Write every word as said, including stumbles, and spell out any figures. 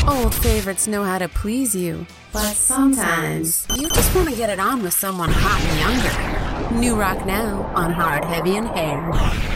Old favorites know how to please you, but sometimes you just want to get it on with someone hot and younger. New rock now on Hard, Heavy, and Hair.